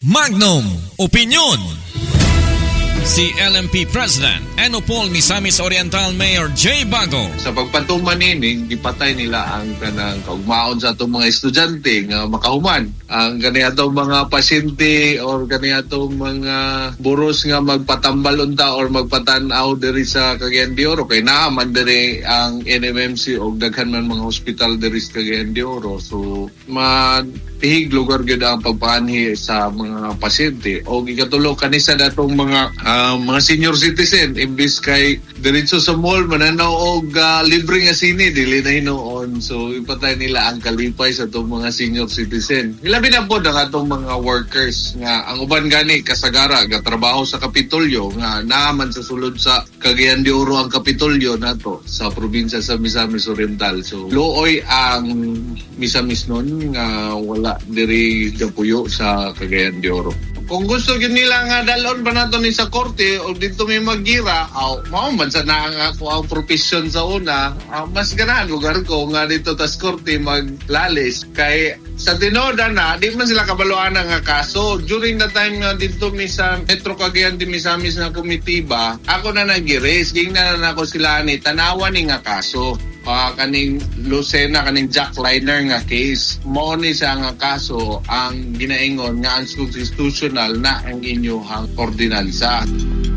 Magnum Opinion. Si LMP President Paul Misamis Oriental Mayor J. Bago. Sa pagpatuman ini, gipatay nila ang kanang kaugmaon sa atong mga estudyante nga makahuman. Ang kaniyatong mga pasyente or kaniyatong mga buros nga magpatambal unta or magpatanaw diri sa Cagayan de Oro. Kay naaman diri ang NMMC o daghan man mga hospital diri sa Cagayan de Oro. So, pihig lugar gyud ang pagpaanhi sa mga pasyente o gikatulo kanisa datong mga senior citizen imbis kay diretso sa mall mananaw og libre nga sine dili na hinuon. So ipatay nila ang kalipay sa atong mga senior citizen. Ilabi na po ang atong mga workers nga ang uban gani kasagara gatrabaho sa Kapitolyo nga naaman sa sulod sa Cagayan de Oro ang Kapitolyo nato sa probinsya sa Misamis Oriental. So luoy ang Misamis nun nga wala diri Gapuyo sa Cagayan de Oro. Kung gusto nila nga dalon pa nato ni sa korte o dito may magira, mao man sa na ako ang profesyon sa una, mas ganahan lugar ko nga dito tas korte maglalis kay sa tinoda na di man sila kabaluan nga kaso. During the time nga dito mi sa Metro Cagayan de Misamis na komitiba, ako na nag-raise, gingnan na ako sila ni tanawan ni nga kaso. Kaning Lucena, kaning jackliner nga case, mo ni siya nga kaso ang ginaingon nga unconstitutional na ang inyong ordinansa.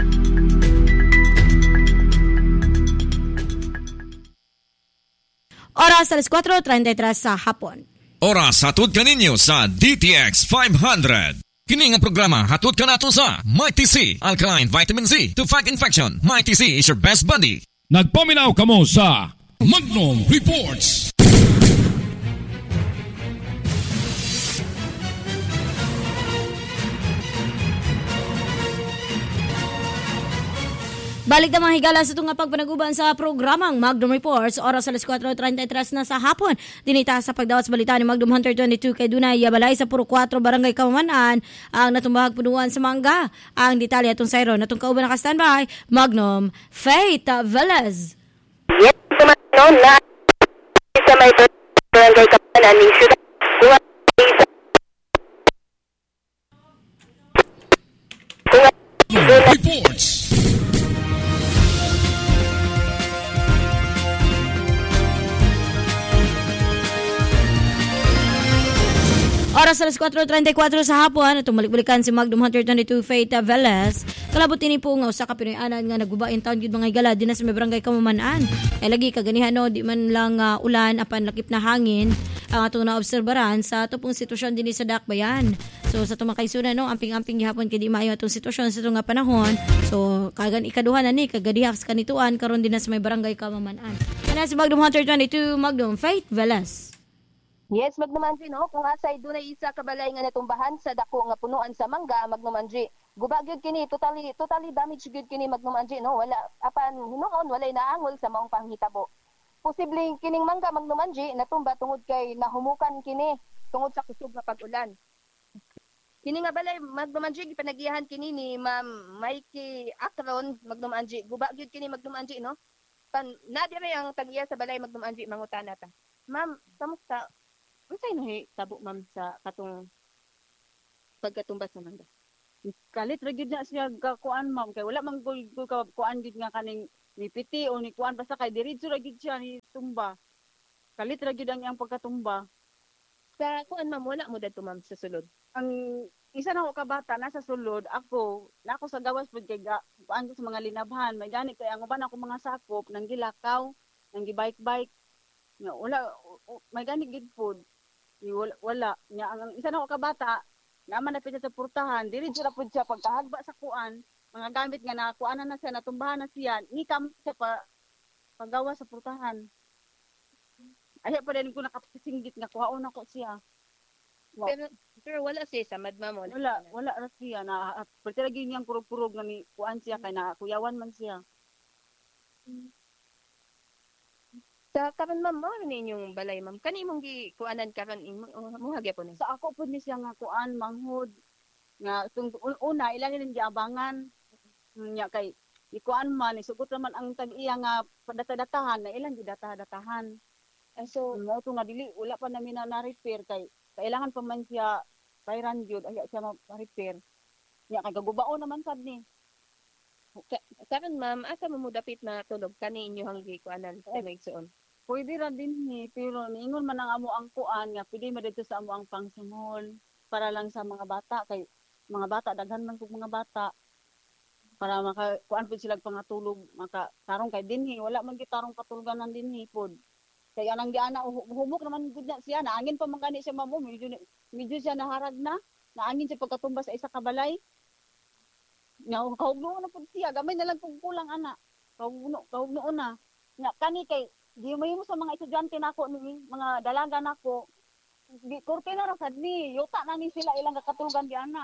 Oras alas 4:33 sa hapon. Oras hatod kaninyo sa DTX 500. Kini nga programa hatod ka nato sa Mighty C, Alkaline Vitamin C to fight infection. Mighty C is your best buddy. Nagpaminaw kamo sa Magnum Reports. Balik na mga higala sa itong pagpanaguban sa programang Magnum Reports. Oras alas 4:33 na sa hapon. Dinita sa pagdawat sa balita ni Magnum Hunter 22 kay Dunay Yabalay sa Puro 4 Barangay Kamaman-an ang natumbahag punuan sa Mangga. Ang detalye atong sayro natong kauban naka-standby Magnum Faith Velez. Yes, tumanon na sa may Barangay Kamaman-an ni Siyudad. Reports. Oras alas 4:34 sa hapon, itong balik-balikan si Magnum Hunter 22 Faith Velez. Kalabot ini po nga usa ka Pinoy-anan nga naggubain taon gyud mga higala dinha sa may barangay Kamaman-an. Ay lagi kaganihan no, di man lang ulan apan lakip na hangin ang atong naobserbaran sa atong sitwasyon dinhi sa Dakbayan. So sa tumakaysunan no, amping-amping gihapon kay di maayo atong sitwasyon sa nga panahon. So kagan ikaduhan na ni kagadiha sa kanituan karon dinha sa may barangay Kamaman-an. Kana si Magnum Hunter 22 Magnum Faith Velez. Yes, Magnumanji, no? Kung asay dunay isa kabalay nga natumbahan sa dako nga punuan sa Mangga, Magnumanji. Guba gyud kini, totally damage gyud kini, Magnumanji, no? Wala apan hinuon walay naangol sa maong panghitabo. Posibleng kining Mangga, Magnumanji, natumba tungod kay nahumukan kini tungod sa kusog nga pag-ulan. Kini nga balay, Magnumanji, gipanagiyahan kini ni Ma'am Mikey Akron, Magnumanji. Guba gyud kini, Magnumanji, no? Nadire ang tagiya sa balay, Magnumanji, mangutana ta. Ma'am, kamusta? Unsay nahi tabo ma'am sa katong pagkatumba sa Mangga? Kalit ra gyud na siya gakuan ma'am kay wala man gul kuan gyud nga kaning nipiti o ni kuan basta kay diretso ra gyud siya ni tumba. Kalit ra gyud ang iyang pagkatumba. Sa kuan ma'am wala mo dadto ma'am sa sulod. Ang isa na ko ka bata nasa sulod ako sa gawas pud kay kuan sa mga linabhan may gani kay ang uban ako mga sakop nang gilakaw nang gibike-bike. Wala may gani gid food. Wala nya ang isa na ko ka bata naman na pita sa purtahan diri jud pud siya pagkahagba sa kuan mga gamit nga nakuanan na siya natumbahan na siya ni kam siya paggawa sa purtahan ay pa din ko nakasinggit nga kuhaon ako siya. Wow. Pero wala siya sa madma mo. Wala ra siya na pati lagi niyang purog-purog nga ni kuan siya kay na kuyawan man siya. Sa karon ma'am, mo ninyong balay ma'am. Kani imong gikuanan karon mo hagya po ni. Sa ako pud ni siya nga kuan manghud nga una ilang ning giabangan nya kay ikuan man isugot naman ang tag-iya nga padata-datahan na ilang gidata-datahan. So mo to nga dili wala pa namin na repair kay kailangan pa man siya repairan jud aya siya ma-repair. Ya kay gagubao naman sad ni. Karon ma'am, asa mo dapit na tulog kani inyong gikuanan sa Megsoon? Pwede ra din ni pero niingon man ang amo ang kuan nga pwede man dito sa amo ang pangsumol para lang sa mga bata kay mga bata daghan man kog mga bata para maka kuan pud sila pangatulog maka tarong kay dinhi wala man gitarong patulganan dinhi pod. Kay anang diana humok naman gud na siya naangin pa man kani siya mamo medyo siya naharag na naangin siya pagkatumba sa isa ka balay. Nga kahugno na pud siya gamay na lang kung kulang ana. Kahugno na. Nya kani kay di mo sa mga estudyante nako ni mga dalaga nako. Di kurte na ra sad ni yuta na ni sila ilang kakatulgan di ana.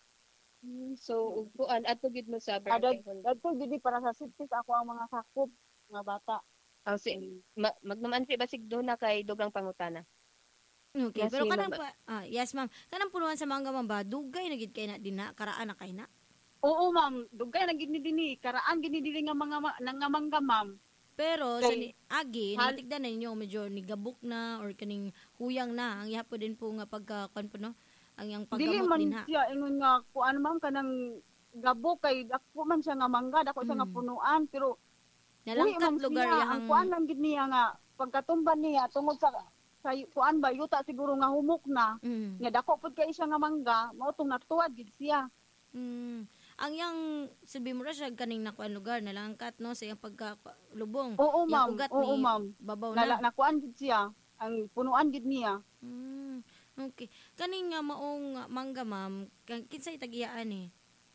So kuan adto gid mo sa Adad barangay. gidi para sa safety sa ako ang mga sakop mga bata. Magnuman si basig do na kay dugang pangutana. Okay, Yes, pero ma'am. kanang yes ma'am, kanang punuan sa mangga ma'am ba dugay na gid kay na din na karaan na kay na. Oo ma'am, dugay na gid ni dinhi karaan gid ni dili nga mga nangamangga ma'am. Pero Okay. sa agi, natigdan na ninyo medyo nigabok na or kaning huyang na ang ihapo din po nga pagka kuan po no. Ang yang Dili paggamot man din ha. siya ingon nga kuan ma'am kanang gabo kay dako man siya nga mangga, dako siya nga punuan pero Nalangkat lugar siya, yang ang kuan lang gid niya nga pagkatumban niya tungod sa kuan ba yuta siguro nga humok na. Mm. Nga dako pud kay siya nga mangga, mao tong natuwad gid siya. Mm. Ang yang sabi mo ra siya kaning nakuan lugar nalangkat no sa iyang pagkalubong. Oo Yang ma'am, ugat oo ni ma'am. babaw na. Nakuan gid siya, ang punuan gid niya. Mm. Okay. Kaning nga maong mangga ma'am, kinsay tag-iyaan eh.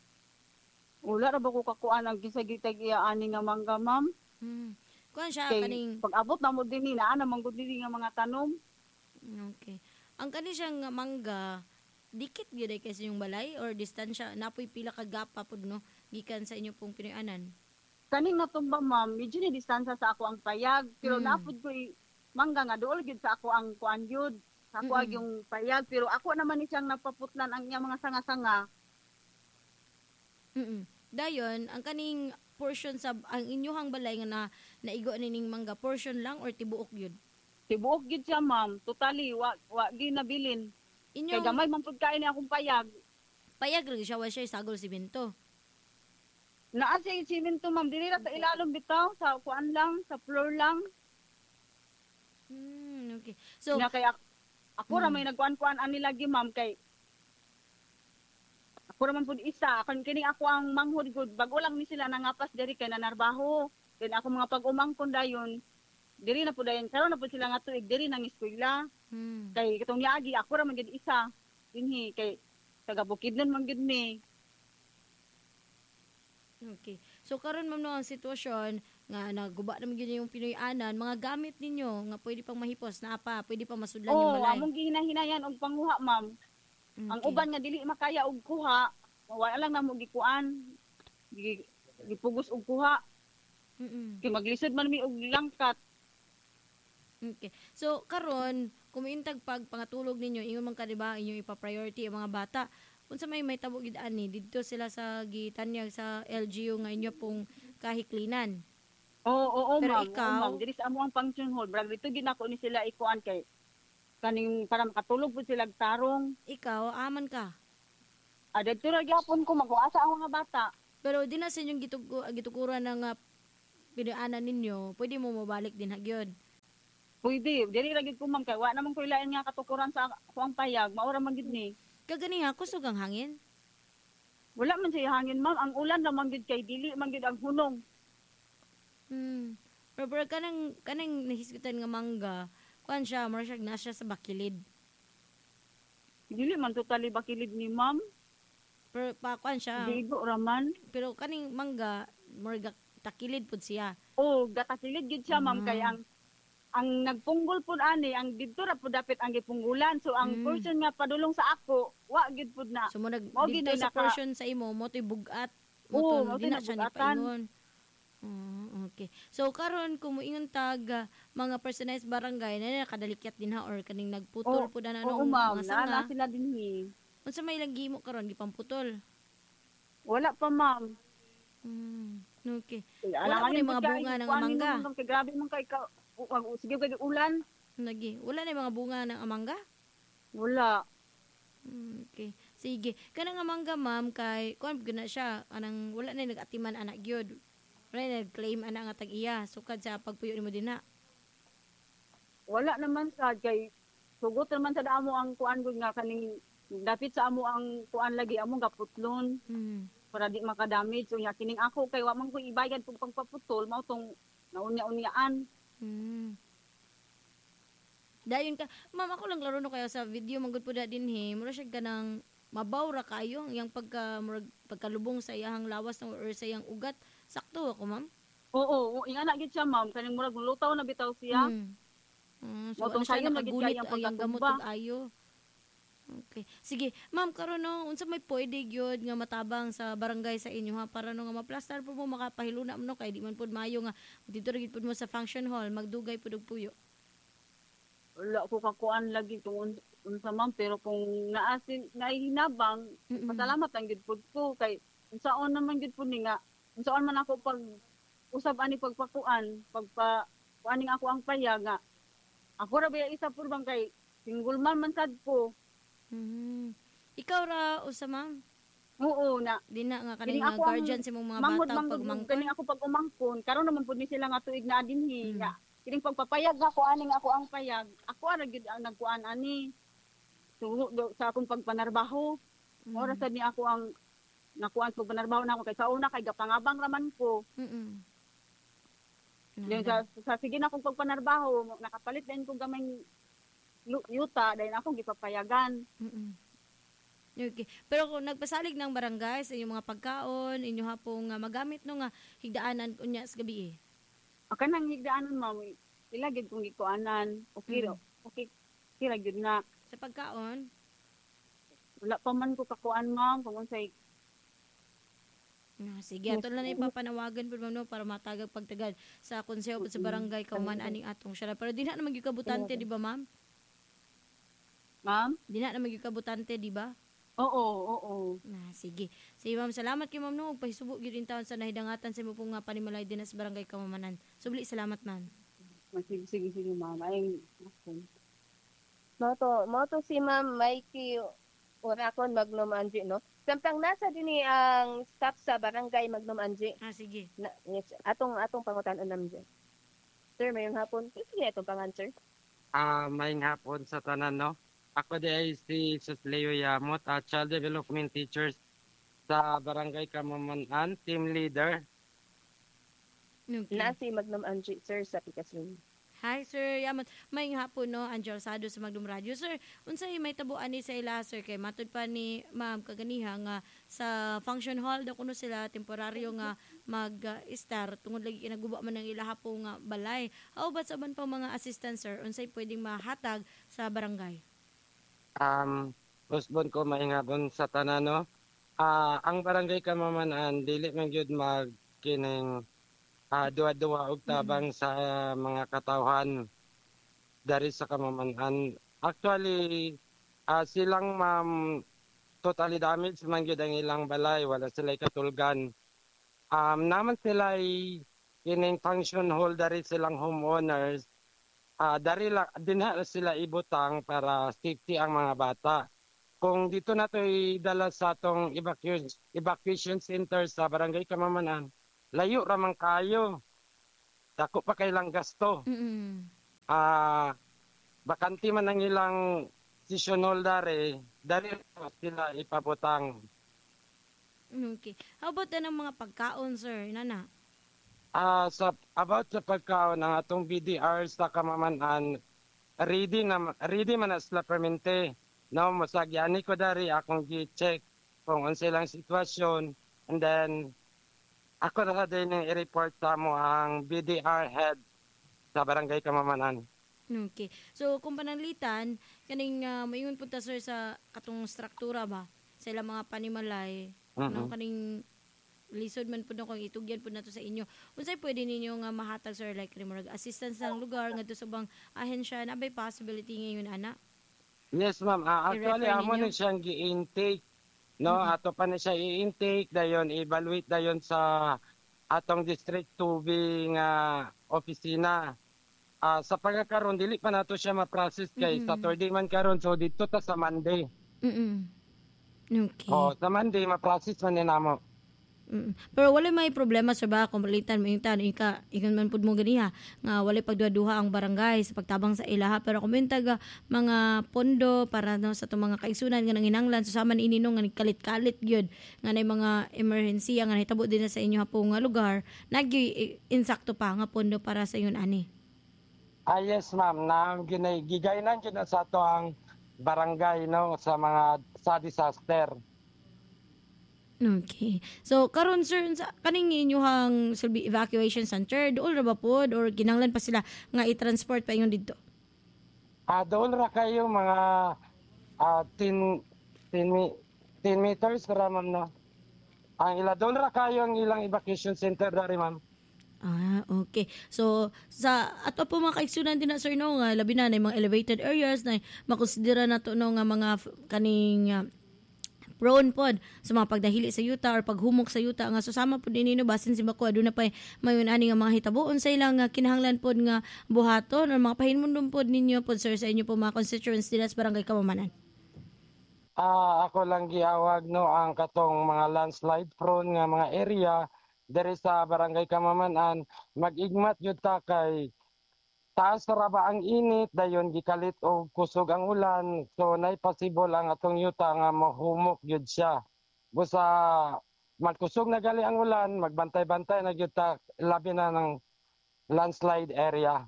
Wala ra ba ko kakuan ang gisagitag iya ani nga mangga ma'am? Mm. Kuan siya Kay kaning pag abot na mo dinhi naa na man gud dinhi nga mga tanom. okay. Ang kani siyang mangga dikit gyud ay kasi yung balay or distansya napoy pila ka gapa pud no gikan sa inyo pong Pinoyanan. Kaning natumba ma'am, medyo ni distansya sa ako ang payag, pero Mm. napud ko mangga nga dool gid sa ako ang kuan gyud. Sa ako Mm-mm. yung payag, pero ako naman ni siyang napaputlan ang iya mga sanga-sanga. Mm. Dayon ang kaning portion sa ang inyohang balay nga na naigo nining mangga portion lang or tibuok gyud. Tibuok gid siya ma'am, totally wa gi nabilin. Kay Inyong gamay man pud kain ni akong payag. payag ra siya wa siya sagol simento. Naa siya yung simento ma'am, dili ra sa ilalom bitaw, sa kuan lang, sa floor lang. Okay. So Nga kay ako ra may nagkuan-kuan ani lagi ma'am kay ako ra man pud isa kan kini ako ang manghod gud bago lang ni sila nangapas diri kay nanarbaho then ako mga pag-umangkon dayon diri na pud dayon karon na pud sila nga tuig diri nang eskwela kay katong niagi ako ra man gid isa dinhi kay taga Bukidnon man gid mi. Okay. So karon ma'am no ang sitwasyon nga naguba naman gyud yung Pinoyanan, mga gamit ninyo nga pwede pang mahipos na apa, pwede pa masudlan yung Oh, balay. among gihinahinayan og panghuha ma'am. Ang uban nga dili makaya og kuha, wala lang namo gikuan. Gipugos og kuha. Mm-mm. Kay maglisod man mi og langkat. Okay. So karon kumiintag pag pangatulog ninyo ingon man ka diba inyo ipa-priority ang mga bata. Unsa may tabo gid ani didto sila sa gitanyag sa LGU nga inyo pong kahiklinan. Oo, Pero ma'am. ikaw- Oo, ma'am. Diri sa amo ang function hall. Brag dito ginako ni sila ikuan kay kaning para makatulog po sila tarong. Ikaw aman ka. Dito ra gyapon ko magwaasa ang mga bata. Pero di na sa inyong gitukuran ng Pinoyanan ninyo, pwede mo mabalik din hagyod. Pwede. Diri ra gyud ko ma'am kay wa naman ko ilain nga katukuran sa ako ang payag. Maura man gid ni. Kagani ha kusog ang hangin. Wala man siya hangin ma'am. Ang ulan naman gid kay dili man gid ang hunong. Pero kanang nahisgutan nga mangga, kuan siya, mura siya na siya sa bakilid. Dili man totally bakilid ni ma'am. Pero pa kuan siya, Digo raman. pero kaning mangga, mura takilid pud siya. Oh, gatasilid gid siya ma'am kay ang nagpunggol pud ani ang didto ra pud dapit ang gipunggulan. So ang person nga padulong sa ako, wa gid pud na. So mo Mao gid dito ay sa naka- portion sa imo, mo to'y bugat. Oo, Mo mo di to'y na siya nabugatan. nipaingon. Okay. So karon kung moingon tag mga personalized barangay na nakadalikyat din ha or kaning nagputol pud na Oo anong ma'am, mga naa sanga. sila dinhi. Unsa may ilang gihimo karon gipamputol? Wala pa ma'am. Okay. Alam Wala pa mga bunga ng mangga. Kay grabe man kay sige kay ulan. Wala na yung mga bunga ng amangga? Wala. Okay. Okay. Sige. Kana nga mangga ma'am kay kuan guna siya anang wala na nagatiman anak gyud. Wala na nag-claim anak nga tag-iya sukad sa pagpuyo nimo dinha. Wala naman sad kay sugot naman sa amo ang kuan gud nga kaning dapit sa amo ang kuan lagi amo gaputlon para di makadamage. So ya kining ako kay wa man ko ibayad kung pagpaputol mao tong naunya-unyaan. Dayon ka, ma'am ako lang laro no kayo sa video manggod po da dinhi, mura siya ganang mabawra kayo yang pagkalubong sa iyang lawas or sa iyang ugat. Sakto ako, ma'am. Oo, ing anak gid siya ma'am kaning murag lutaw na bitaw siya. So Motong ano siya sayo na gid nakagunit kaya ang ang iyang gamot pagkatumba. ug ayo. Okay. Sige, ma'am karon no unsa may pwede gyud nga matabang sa barangay sa inyo ha para no nga maplastar po mo makapahiluna mo no kay di man pud maayo nga dito ra gid pud mo sa function hall magdugay pud og puyo. Wala ko kakuan lagi kung unsa man pero kung naihinabang pasalamat ang gid pud ko kay unsaon naman gid pud ni nga unsaon man ako pag usab ani pagpakuan kuaning ako ang paya nga ako ra biya isa pud bang kay single man sad ko. Ikaw ra usa ma'am? Oo na Di na nga kining kaning ako ang guardian sa imong mga manghod bata pag mangkon. kining ako pag umangkon karon naman pud ni sila nga tuig na dinhi nga kining pagpapayag ako aning ako ang payag ako ra gyud ang nagkuan ani sa akong pagpanarbaho ora sad ni ako ang nakuan ko panarbaho na ako kay sa una kay gapangabang raman ko Then sa sige na akong pagpanarbaho nakapalit din ko gamay yuta dahil akong gipapayagan. Okay. Pero kung nagpasalig ng barangay sa inyong mga pagkaon, inyo hapong magamit no nga higdaanan unya sa gabi Aka nang higdaanan ma'am, ilagid kong ikuanan. Okay, okay, kira gyud na. sa pagkaon. Wala pa man ko kakuan ma'am, kung unsay Sige, ato lang na ipapanawagan po ma'am no, para matagag pagtagad sa konseho at sa barangay kauman aning atong siya. Pero di na naman yung kabutante, di ba ma'am? ma'am? Di na naman yung kabutante, di ba? Oo. Sige. Sige ma'am, salamat kay ma'am no. Pahisubok yun rin taon sa nahidangatan sa mo pong panimalay din sa barangay Kamamanan. Subli, salamat ma'am. Sige ma'am. Ay, Moto si Ma'am Mikey Urakon Magnum Anji, no? Samtang nasa din ang staff sa barangay Magnum Anji. Sige. Yes, atong pangutan unam dyan. Sir, mayong hapon. Sige, atong pangan-sir. Maayong hapon sa tanan, no? Ako di ay si Susleo Yamot, Child Development Teachers sa Barangay Kamamanan, Team Leader. Okay. Na si Magnum Anji, sir, sa Pikas Room. Hi sir, yaman. May hapon no, Angel Sado sa Magdum Radio. Sir, unsay may tabuan ni sa ila sir kay matud pa ni ma'am kaganiha nga sa function hall daw kuno sila temporaryo nga mag-star tungod lagi kinaguba man ang ila hapon nga balay. How about sa ban pa mga assistant sir, unsay pwedeng mahatag sa barangay? Usbon ko maingabon sa tanan, no? Ang Barangay Kamamanan dili man gyud magkining duwa-duwa og tabang sa mga katawhan dari sa Kamamanan. Actually, silang totally damaged man gyud ang ilang balay, wala sila katulgan. Naman sila kining function hall dari silang homeowners. Dari dinha sila ibutang para safety ang mga bata. Kung dito na to idala sa atong evacuation center sa Barangay Kamamanan, layo ramang kayo. Dako pa kailang gasto. Bakanti man ang ilang seasonal dari sila ipabutang. Okay. How about ng mga pagkaon sir, nana? About sa pagkaon ng atong BDR sa Kamamanan, ready man na sila permente. No, masagyani ko dari akong gi-check kung unsa lang sitwasyon, and then ako na din yung i-report sa mo ang BDR head sa Barangay Kamamanan. Okay. So kung pananglitan kaning moingon punta sir sa katong struktura ba sa ilang mga panimalay, no kaning lisod man pud kung itugyan pud nato sa inyo. Unsay pwede ninyo nga mahatag sir like remorag assistance sa lugar ngadto sa bang ahensya na bay possibility ngayon ana? Yes ma'am, actually amo na siyang gi-intake, no? Ato pa na siya i-intake dayon evaluate dayon sa atong district tubing opisina. Sa pagkakaroon dili pa nato siya ma-process kay Saturday man karon, so dito ta sa Monday. Okay. sa Monday ma-process man ni namo. Pero wala may problema sir ba kung malitan mo yung ikan man pud mo ganiha nga wala pagduha-duha ang barangay sa pagtabang sa ilaha, pero kung mintaga mga pondo para no sa itong mga kaigsunan nga nanginanglan susama ni inino nga kalit-kalit gyud nga nay mga emergency nga nahitabo din na sa inyo hapong nga lugar, nagyoy insakto pa nga pondo para sa inyo ani. Yes ma'am, na gigaynan gyud na sa ato ang barangay no sa disaster. Okay. So karon sir sa kaning inyong Silbi Evacuation Center dool ra ba pod or kinahanglan pa sila nga i-transport pa ingon didto? Doon ra kayo mga 10 meters ra ma'am no. Ang doon ra kayo ang ilang evacuation center dari ma'am. Okay. So sa ato po mga kaigsunan din na sir no nga labi na mga elevated areas na makonsidera nato no nga mga kaning prone pod sa mga pagdahili sa yuta or paghumok sa yuta nga susama pod dinino basin si bako aduna pa mayon ani nga mga hitabuon sa ilang kinahanglan pod nga buhaton or mga pahinumdum pod ninyo pod sir sa inyo po mga constituents dila sa barangay Kamamanan. Ako lang giawag no ang katong mga landslide prone nga mga area diri sa barangay Kamamanan, mag-igmat yun ta kay taas ra ba ang init dayon gikalit og kusog ang ulan, so nay possible ang atong yuta nga mahumok gyud siya. Busa magkusog na gali ang ulan, magbantay-bantay na gyud ta labi na ng landslide area.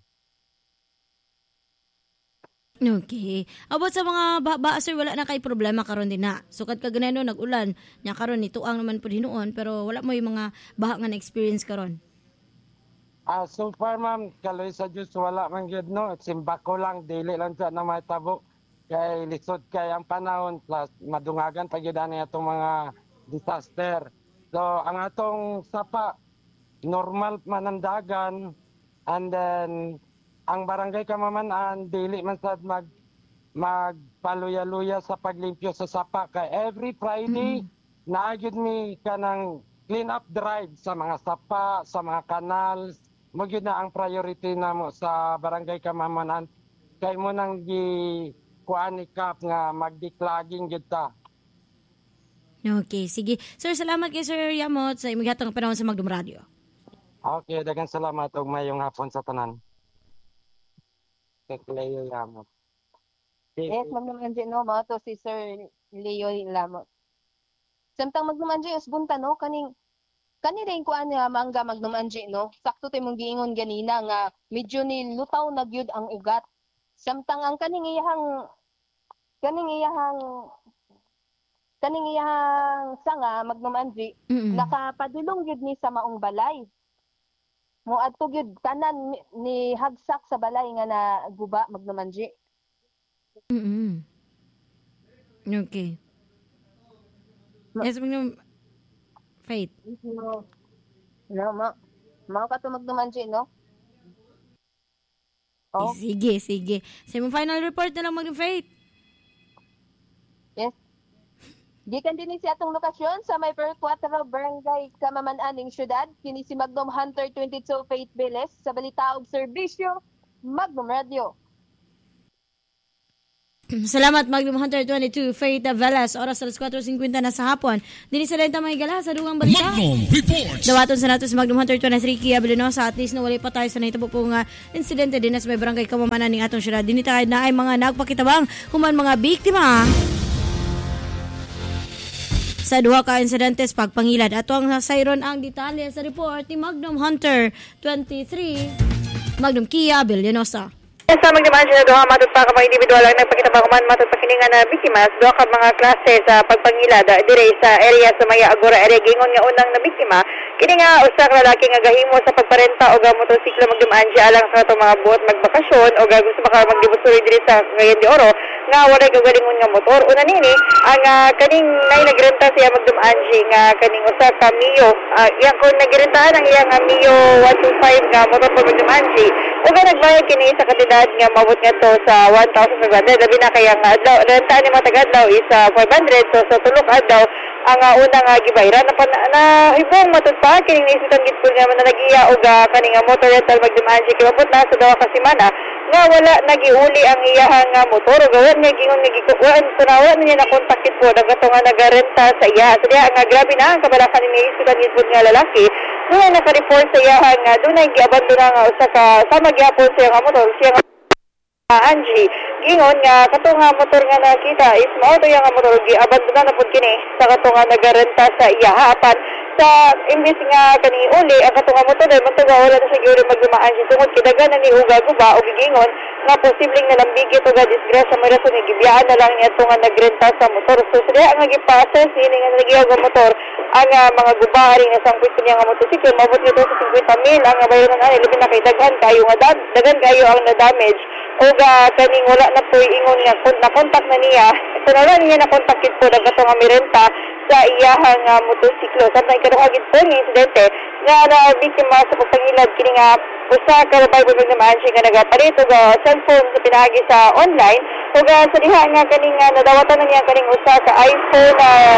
Okay. About sa mga baha sir, wala na kay problema karon din na. Sukad ka ganeno nag-ulan, nya karon nituang naman pud hinuon pero wala mo yung mga baha nga na-experience karon. So far ma'am, kaloy sa Diyos wala man gyud no. Simbako lang, dili lang sa na mahitabo. Kay lisod kay ang panahon plus madungagan pa gyud ani atong mga disaster. So ang atong sapa normal manandagan and then ang barangay Kamamanan dili man sad magpaluya-luya sa paglimpyo sa sapa kay every Friday naagid mi kanang clean up drive sa mga sapa, sa mga canals. Mo gyud na ang priority namo sa barangay Kamamanan kay mo nang kuan ni Kap nga magdeclogging gyud ta. Okay, sige. Sir, salamat kay Sir Yamot sa imong hatang panahon sa Magdum Radio. Okay, daghang salamat og mayong hapon sa tanan. Leo Lamot. Yes, magnamanji no, mo to si Sir Leo Lamot. Samtang magnamanji usbunta no kaning rin ko niya mangga magnamanji no. Sakto tay mong giingon ganina nga medyo ni lutaw na gyud ang ugat. Samtang ang kaning iyahang sanga magnamanji nakapadulong gyud ni sa maong balay. Mo adto gyud tanan ni hagsak sa balay nga naguba magnamanji. Okay. Yes, Faith. No, ka to magnamanji no? Oh. Sige. Sa imong final report na lang Faith. Yes. Gikan din si atong lokasyon sa may Perquatro Barangay Kamamanan syudad, kini si Magnum Hunter 22 Faith Beles sa balita og serbisyo Magnum Radio. Salamat Magnum Hunter 22 Faith Velas. Oras alas 4:50 na sa hapon. Dini sa lenta may gala sa dugang balita. Magnum Reports. Dawaton sa nato si Magnum Hunter 23 Kia Belenosa, at least na wala pa tayo sa nahitabo po nga insidente din sa may barangay Kamamanan ning atong syudad. Dini tayo na ay mga nagpakitabang human mga biktima sa duha ka insidentes pagpangilad. Ato ang sayron ang detalye sa report ni Magnum Hunter 23 Magnum Kia Belenosa. Sa magdamaan siya na doha, matod pa ka mga individual ang nagpakitabakuman, matod pa kiningan na biktima, doha ka mga klase sa pagpangilad, dire sa area sa Maya Agora area, gingon nga unang na biktima, kini nga usa ka lalaki nga gahimo sa pagparenta o motosiklo magdamaan siya alang sa itong mga buot magbakasyon o gusto maka magdibusuri dire sa Cagayan de Oro, nga walay kagalingon nga motor. Una nini, ang kaning nagrenta siya magdamaan siya nga kaning usa ka Mio, iyang kung nagrentahan ang iyang Mio 125 nga motor po magdamaan siya, o nga nagbayad kini sa kandidat nga mabot nga to sa 1,500. Labi na kaya nga adlaw. Rentaan ni mga taga-adlaw is 500. So sa tulok adlaw, ang unang gibayra na ibong matod pa kining naisutan gid po nga nagiya og kaning motor rental magdumaan kay mabot na sa duha ka semana nga wala nagiuli ang iyahang motor gawan nga gingon nga gikuan tunawan niya na kontakit po nagato nga nagarenta sa iya so diha nga grabe na ang kabalakan ni naisutan gid po nga lalaki nga naka-report sa iyahang dunay giabandona nga usa ka sama gyapon siya nga motor siya Angie, gingon nga katong motor nga nakita is mao to yang motor giabandona na pud kini sa katong nagarenta sa iya apan sa imbis nga kani uli ang katong motor dahil magtaga wala na siguro magdumaan siya tungod kidagan na ni uga guba o gigingon nga posibleng nalambigi to ga disgrasya mo rason nga gibiyaan na lang niya to nga nagrenta sa motor so sila ang gipases ini nga nagiya nga motor ang mga gubari nga sang pwede niya nga motorsiklo mabot nito sa 50,000 ang bayaran ani labi na kay daghan kayo ang na-damage o kaning wala na po ingon nga na-contact na niya so wala niya na-contacted po ng katong mirenta sa iyahang motorsiklo samtang ikaduhagid po ng insidente nga na-biktima sa pagpangilad kini nga usa ka babae po naman siya nga nagapalit og cellphone sa pinagi sa online ug sa diha nga kaning nadawatan na niya kaning usa ka iPhone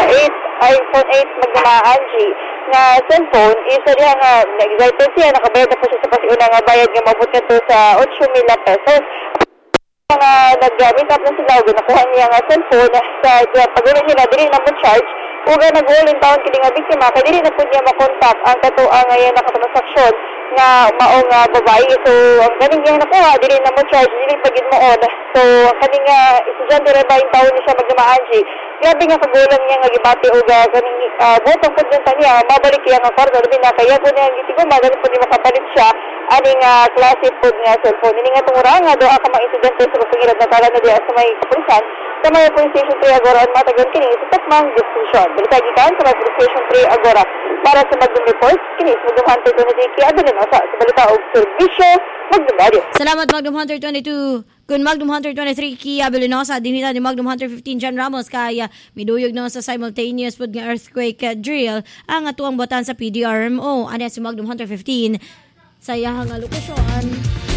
8 magdumaan nga cellphone isa diha nga nag-excited siya nakabayad na po siya sa pasiuna nga bayad nga mabot kadto sa 8,000 pesos mga nag-meet up na sila ug nakuha niya nga cellphone sa pag-uwi nila dili na mo charge ug nag-uulin taon kini nga biktima kay dili na pud niya makontak ang katuang ngayon na transaksyon nga maong babae so ang kaning niya nakuha dili na mo charge dili pagid mo on so kaning estudyante ra ba taon ni siya magdumaan grabe nga kagulang niya nga gibati og kaning botong pud niya mabalik iya nga kwarto labi na kaya po niya gitiguma ganun po di makapalit siya aning klase pud nga cellphone ini nga tungura nga doa ka mga insidente sa pagpangilad na tala na diya sa may kapulisan sa may police station 3 Agora at matagan kini sa Tatmang Diskusyon balita gikan sa may police station 3 Agora para sa Magdum Report kini sa Magdum Hunter 22 Adelino sa balita og serbisyo Magdum Radio. Salamat Magdum Hunter 22 kun Magdum Hunter 23 Kia Belinosa dinita ni Magdum Hunter 15 John Ramos kaya miduyog na sa simultaneous pud nga earthquake drill ang atuang batan sa PDRMO ani si Magdum Hunter 15 sa iyahang lokasyon.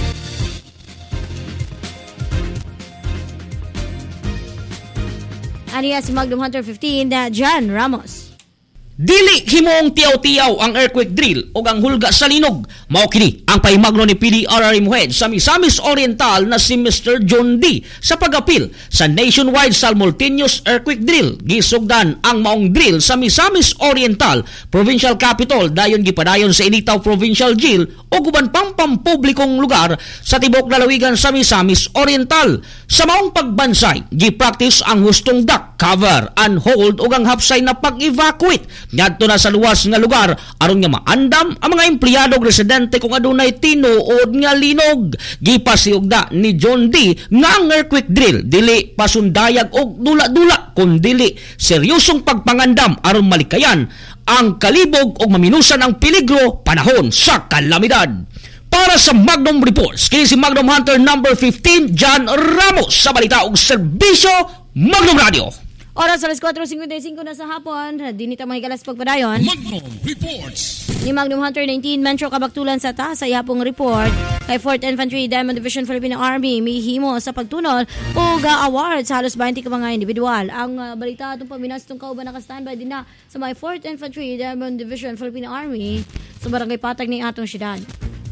Ani si Magdum Hunter 15 na John Ramos. Dili himong tiyaw-tiyaw ang earthquake drill o ang hulga sa linog. Mao kini ang pahimagno ni PDRRM Head sa Misamis Oriental na si Mr. John D. sa pag-apil sa nationwide simultaneous earthquake drill. Gisugdan ang maong drill sa Misamis Oriental Provincial Capital dayon gipadayon sa Initaw Provincial Jail o guban pang pampublikong lugar sa tibok lalawigan sa Misamis Oriental. Sa maong pagbansay, gi-practice ang hustong duck, cover, and hold o ang hapsay na pag-evacuate ngadto na sa luwas nga lugar aron nga maandam ang mga empleyado residente kung adunay tinuod nga linog. Gipasiugda ni John D nga ang earthquake drill dili pasundayag og dula-dula kun dili seryosong pagpangandam aron malikayan ang kalibog og maminusan ang peligro panahon sa kalamidad. Para sa Magnum Reports, kini si Magnum Hunter number 15 John Ramos sa balita og serbisyo Magnum Radio. Oras alas 4:55 na sa hapon. Dinita mga galas pagpadayon. Magnum Reports. Ni Magnum Hunter 19 Metro Kabaktulan sa ta sa yapong report kay 4th Infantry Diamond Division Philippine Army mihimo sa pagtunol o awards halos 20 ka mga individual. Ang balita atong paminas tong kauban naka-standby din na sa may 4th Infantry Diamond Division Philippine Army sa barangay Patag ni atong syudad.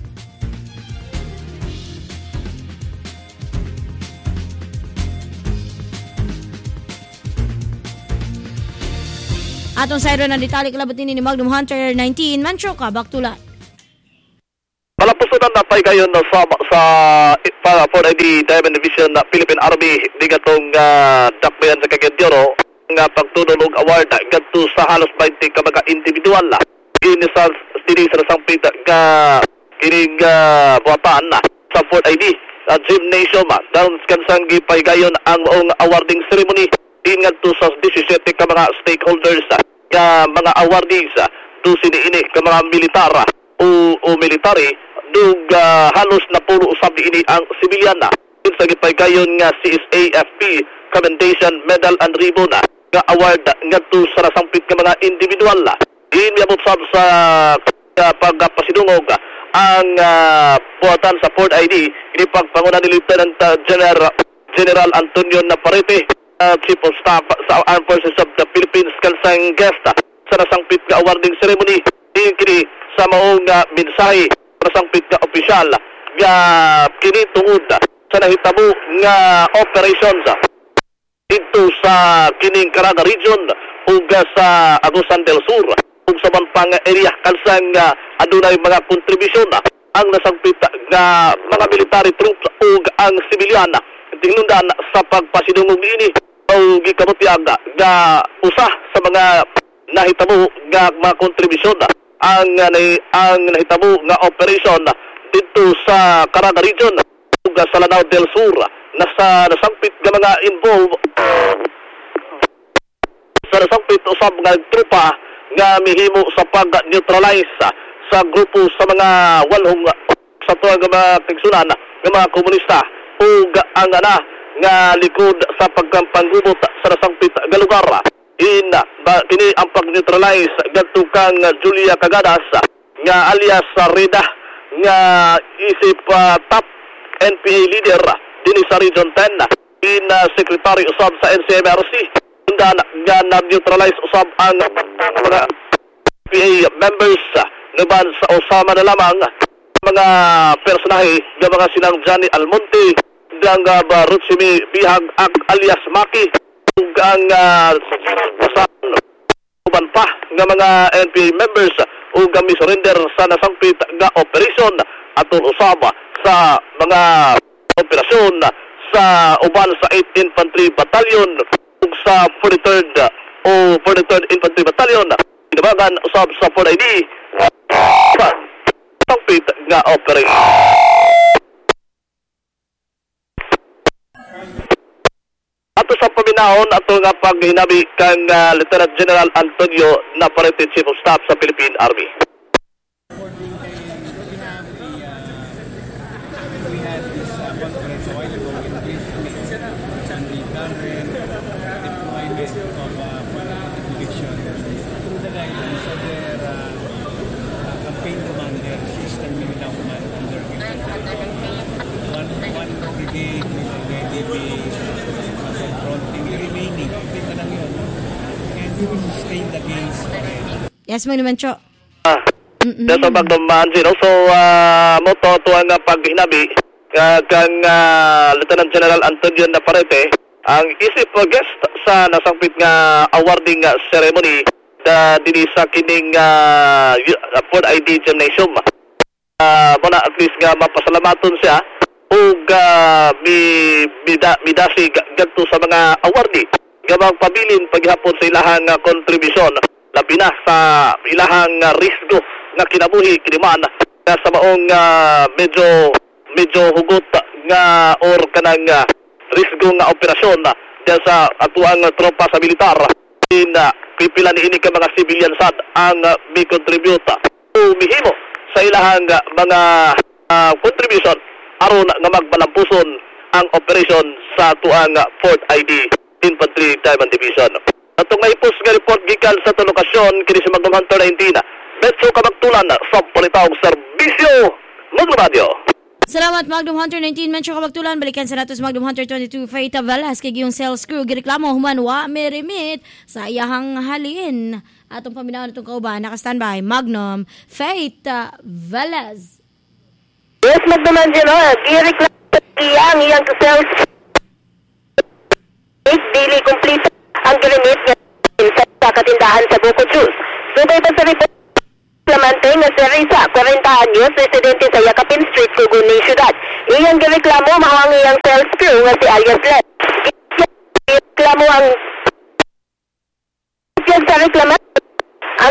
Atong sayro na detalye kalabot ni Magnum Hunter 19 Metro Kabaktulan. Malapusunan na tayo ngayon sa 4ID Diamond Division na Philippine Army di gatong dakbayan sa Cagayan nga pagtulong award gadto sa halos 20 ka mga individual na kini sa sangpit ka kining buhatan na sa 4ID gymnasium down kansang gipaygayon ang maong awarding ceremony ingadto sa 17 ka mga stakeholders ka mga awardees to siniini ka mga militar o military dug halos na puro sabi ini ang sibilyan na sa gipaygayon nga CSAFP Commendation Medal and Ribbon nga award ngadto sa nasampit ka mga individual inabot sa pagpasidungog ang puwatan sa Port ID ini pagpanguna ni Lieutenant General Antonio Naparete Chief of Staff sa Armed Forces of the Philippines kansang guest sa nasangpit nga awarding ceremony kini sa maong mensahe nasangpit nga opisyal nga kini tungod sa nahitabo nga operations dito sa kining Caraga Region ug sa Agusan del Sur ug sa pang area kalsang adunay mga kontribusyon ang nasangpit nga mga military troops ug ang sibilyan tinundan sa pagpasidungog niini o gikabutyag nga usa sa mga nahitabo nga mga kontribusyon ang nahitabo nga operation dito sa Caraga Region ug sa Lanao del Sur nasangpit nga mga involved sa nasangpit usab nga tropa nga mihimo sa pag-neutralize sa grupo sa mga walhong sa tuwang mga tigsunan ng mga komunista ug ang nga likod sa pagkampangubot sa nasangpit nga lugar. Kini ang pag-neutralize gadto kang Julia Cagadas nga alias Reda nga isip top NPA leader dinhi sa Region 10 secretary usab sa NCMRC nga na-neutralize usab ang mga NPA members naban sa usama na lamang mga personahe ng mga sinang Johnny Almonte ng Rutsimi Bihag alias Maki ug ang uban pa nga mga NPA members ug mi-surrender sa nasangpit nga operation atol usab sa mga operasyon sa uban sa 8th Infantry Battalion ug sa 43rd Infantry Battalion inabagan usab sa 4ID nasangpit nga operation. Ato sa paminahon ato nga paghinabi kang Lieutenant General Antonio Navarrete, Chief of Staff sa Philippine Army. We had this conference a while ago in this on the current deployment of foreign conviction through the guidance of their campaign commander, Sister Mimina Uman, under one brigade will already be confronting the remaining. Hindi pa lang yun. And we will sustain the case already. Yes, Magnumancho. Sa pagdumaan sino. So, mo to ang paghinabi kang Lieutenant General Antonio Navarrete ang isip guest sa nasangpit nga awarding ceremony dili sa kining 4ID Gymnasium. Muna at least nga mapasalamaton siya ug midasi gadto sa mga awardee nga magpabilin paghapon sa ilahang kontribusyon labi na sa ilahang risgo nga kinabuhi kiniman na sa maong medyo hugot nga or kanang risgo nga operasyon diyan sa atuang tropa sa militar pipila ni ini ka mga civilian sad ang mi contribute o mihimo sa ilahang mga contribution aron nga magbalampuson ang operation sa tuang 4th ID Infantry Diamond Division. Atong naipos nga report gikan sa lokasyon kini si Magnum Hunter 19 Betso Kabagtulan sa Politawag Serbisyo Magnum Radio. Salamat Magnum Hunter 19 Mencho Kabagtulan. Balikan sa natos Magnum Hunter 22 Faith Velas kay giyong sales crew gireklamo human wa may remit sa iyahang halin. Atong paminawan itong kauban naka-standby Magnum Faith Velas. Yes, Magnum Angelo, gireklamo iyang sales daily complete ang gilimit sa katindahan sa Buko Juice. Sugay pa sa report Clemente nga si Risa, 40 anyos, residente sa Yakapin Street, Cuguni, Ciudad. Iyang gireklamo mao ang iyang sales crew nga si alias Len. Gireklamo ang sa reklamo ang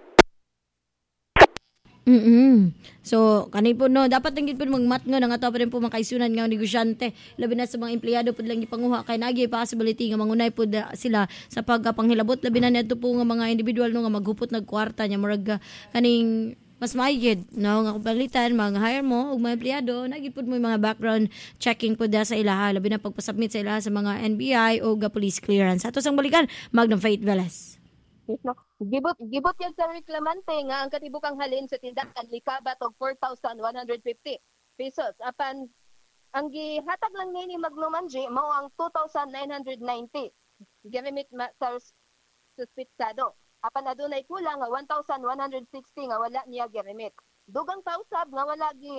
So, kanay po no, dapat lang po magmatngon ang ato pa rin po makaisunan nga negosyante. Labi na sa mga empleyado po lang ipanguha kay nagi possibility nga mangunay po sila sa pagpanghilabot. Labi na neto po nga mga individual no nga maghupot nagkwarta nya murag kaning mas maayod no nga kupalitan mga hire mo ug mga empleyado nagid pud mo mga background checking pud sa ilaha labi na pagpasubmit sa ilaha sa mga NBI o police clearance. Ato sang balikan Magnum Faith Velas. No. Gibot yan sa reklamante nga ang katibukang halin sa tindahan likaba og 4,150 pesos. Apan ang gihatag lang ni Magnum Angie mao ang 2,990. Girimit sa suspitsado. Apan adunay kulang nga 1,160 nga wala niya giremit. Dugang kausab nga wala gi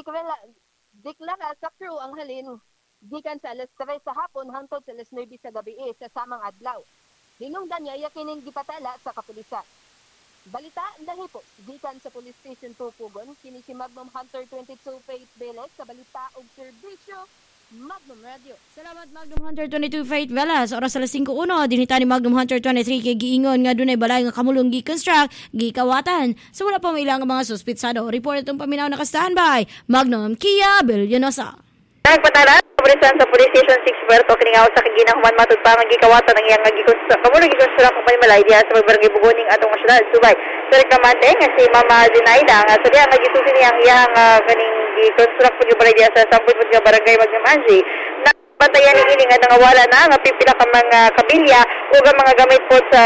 deklara sa crew ang halin gikan sa alas 3 sa hapon hangtod sa alas 9 sa gabi sa samang adlaw. Hinungdan niya kining gipatala sa kapulisan. Balita dahil po gikan sa Police Station Tupugon kini si Magnum Hunter 22 Faith Velas sa balita ug serbisyo Magnum Radio. Salamat Magnum Hunter 22 Faith Velas. Oras alas 5:01 dinita ni Magnum Hunter 23 kay giingon nga dunay balay nga kamulong gi-construct, gikawatan. So wala pa mailang mga suspitsado. Report itong paminaw na ka-standby. Magnum Kia Villanueva. Nagpatala kapulisan sa Police Station 6 Berto kiningaw sa kaginahuman matud pa nga gikawatan ang iyang gikonstruct. Kamulong gikonstruct ang panimalay diha sa barangay Bugoning atong nasyonal Subay. Sa rekamante nga si Mama Zinaida nga sa diha nga gisusin niyang iyang kaning i-construct po yung balay diya sa sampun po yung barangay Magnum Angie na pantayan ni ini nga nangawala na nga pipila ka mga kabilya o nga mga gamit po sa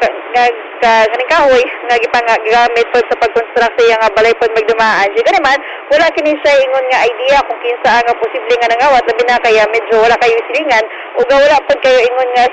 kaning kahoy nga gigamit po sa pag-construct sa nga balay po Magnum Angie. Kaya naman, wala kini siya ingon nga idea kung kinsa nga posible nga nangawat labi na kaya medyo wala kayo silingan o wala po kayo ingon nga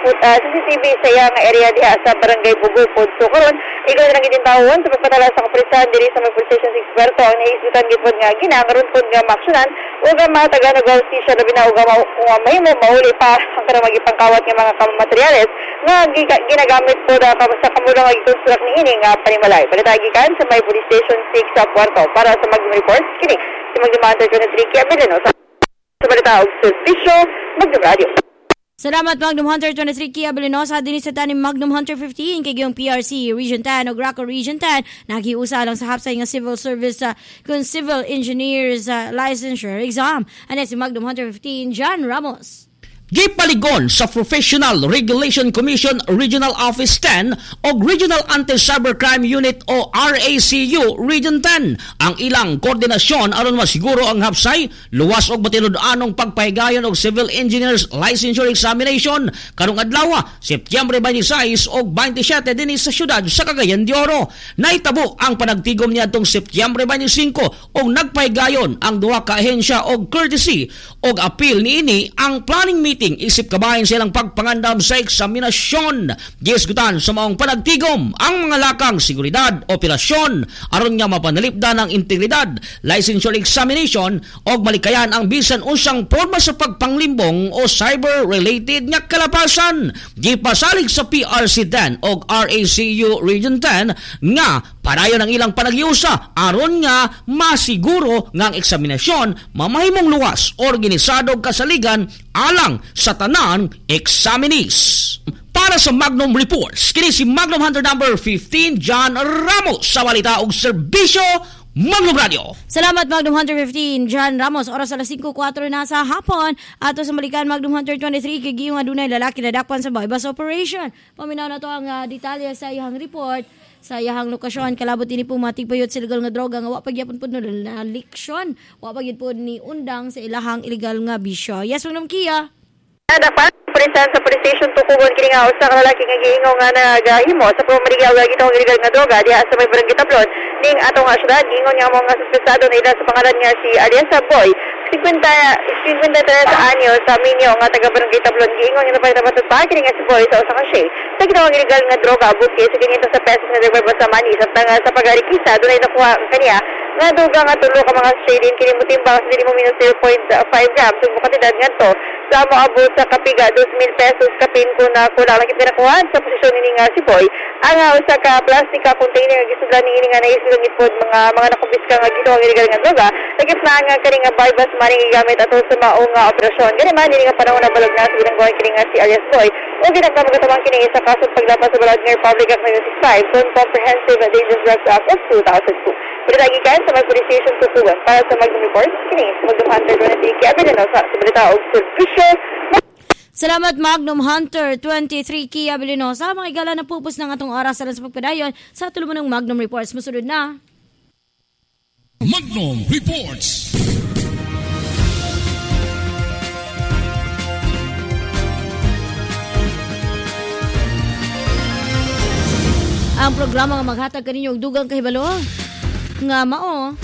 CCTV sa iya nga area diha sa barangay Bugupod. So karon ikaw na gitintawon sa pagpatala sa kapulisan diri sa Police Station 6 Berto ang naisgutan gipod nga ginangaron pod nga maaksyonan o nga mga taga-negosyo labi na o nga may mauli pa ang kanang magipangkawat nga mga materials nga ginagamit po sa kamulong nga i-construct ni ini nga panimalay. Balita gikan sa may Police Station 6 sa Puerto para sa Magnum Report kini si Magnum Hunter 23 Kia Villanueva sa balita og serbisyo Magnum Radio. Salamat Magnum Hunter 23 Kia Villanueva din sa tanim Magnum Hunter 15 kay giyong PRC Region 10 o Graco Region 10 nagiusa lang sa hapsay nga civil service kun civil engineers licensure exam. Ano si Magnum Hunter 15 John Ramos. Gipaligon sa Professional Regulation Commission Regional Office 10 o Regional Anti-Cybercrime Unit o RACU Region 10 ang ilang koordinasyon aron masiguro ang hapsay, luwas og matilud-anong pagpahigayon og Civil Engineers Licensure Examination karong adlaw Setyembre 26 og 27 dinhi sa syudad sa Cagayan de Oro. Naitabo ang panagtigom niadtong Setyembre 25 og nagpahigayon ang duha ka ahensya og courtesy og appeal niini ang planning meeting isip kabahin silang pagpangandam sa eksaminasyon. Gisgutan sa maong panagtigom ang mga lakang seguridad, operasyon aron nga mapanalipdan ang integridad, licensure examination og malikayan ang bisan unsang porma sa pagpanglimbong o cyber-related nga kalapasan. Gipasalig sa PRC 10 og RACU Region 10 nga padayon ang ilang panagiusa aron nga masiguro nga ang eksaminasyon mamahimong luwas, organisado kasaligan alang sa tanan examinees. Para sa Magnum Reports, kini si Magnum Hunter number 15 John Ramos sa balita og serbisyo Magnum Radio. Salamat Magnum Hunter 15 John Ramos. Oras alas 5:04 na sa hapon. Ato sa balikan Magnum Hunter 23 kay giyong adunay lalaki na dakpan sa bypass operation. Paminaw na to ang detalye sa iyang report. Sa iyang lokasyon, kalabot ini po matigpayot sa illegal nga droga nga wa pagyapon po na liksyon. Wa pagyapon po ni undang sa ilahang illegal nga bisyo. Yes, Magnum Kia. Dapat pulisan sa Police Station Tukugon kini nga usa ka lalaki nga giingaw nga nagahimo sa pamarigaw nga gitong illegal nga droga diha sa may barangay Tablon ning atong syudad giingon nga mga suspetsado na ila sa pangalan nga si alias Boy 53 anyo sa Minyo nga taga barangay Tablon giingon nga napatutod pa kini nga si Boy sa usa ka shade sa gitong illegal nga droga buti sa 500 pesos nga reserve sa money samtang sa pagarikisa dunay nakuha kaniya nga duga nga tulo ka mga shade kini mutimbang sa 0.5 grams ug katidad ngadto sa moabot sa kapiga 2,000 pesos kapin ko na kulang lang pinakuha sa posisyon ni nga si Boy ang usa ka plastika container nga gisudlan ni nga naisulong ipod mga nakumpiska nga gitong illegal nga droga nagip na nga kani nga bypass maring gigamit ato sa maong nga operasyon gani man ni nga panahon na balog na sa ginangguan kini nga si alias Boy o ginagpamagatamang kini sa kaso paglapas sa Balaod Public Act 1965 so Comprehensive and Dangerous Drugs Act of 2002 pero lagi kayo sa Police Station Tukugan para sa Magnum Report kini sa Magnum Hunter 23 Kia Villanueva sa balita og serbisyo. Salamat Magnum Hunter 23 Kia Villanueva. Mga igala na pupos ng atong oras sa pagpadayon sa tuluman ng Magnum Reports. Musunod na Magnum Reports. Ang programa nga maghatag kaninyo og dugang kahibalo nga mao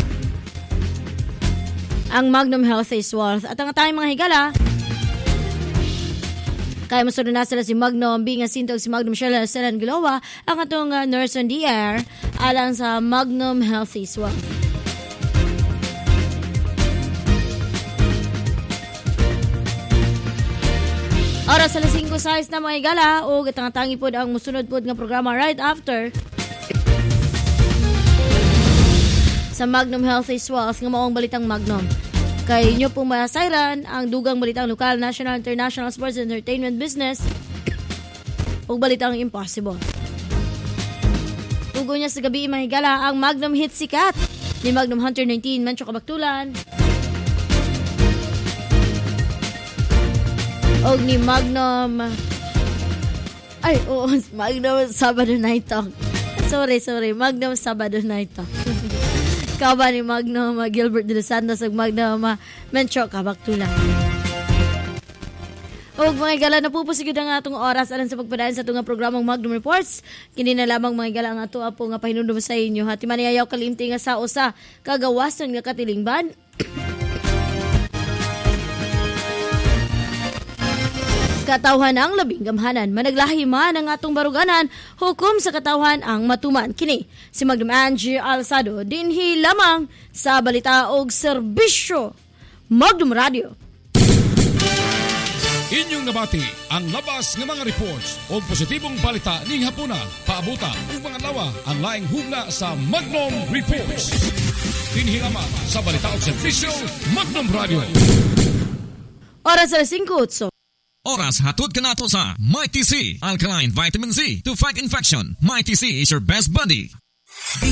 ang Magnum Health is Wealth. At ang tayong mga higala Kaya masunod na sila si Magnum Binga Sintog, si Magnum Selan Gilowa, ang atong nurse on the air, alang sa Magnum Healthy Swap. Oras alas 5:06 na mga igala, o gatangatangi po ang musunod po nga programa right after sa Magnum Healthy Swells nga maong balitang Magnum. Kay inyo pong masayran ang dugang balitang lokal, national, international, sports, entertainment, business o balitang impossible. Tugo niya sa gabi mga igala ang Magnum Hit Sikat ni Magnum Hunter 19, Mencho Kabaktulan o ni Magnum Magnum Sabado Night Talk. Sorry, Magnum Sabado Night Talk. Kaba ni Magnum Gilbert de los Santos ug Magnum Mencho Kabaktulan. Og mga igala, napupusigid ang atong oras alang sa pagpadaan sa itong programang Magnum Reports. Kini na lamang mga igala ang ato po nga pahinumdum sa inyo. Hati man ayaw kalimti nga sa usa kagawasan nga katilingban. Katawhan ang labing gamhanan, managlahi man ang atong baruganan, hukom sa katawhan ang matuman. Kini si Magnum Angie Alsado, dinhi lamang sa balita og serbisyo Magnum Radio. Inyong nabati ang labas ng mga reports o positibong balita ning hapuna, paabuta ug mga lawa ang laing hugna sa Magnum Reports. Dinhi lamang sa balita og serbisyo Magnum Radio. Oras alas 5:08. Oras hatod ka nato sa Mighty C Alkaline Vitamin Z to fight infection. Mighty C is your best buddy.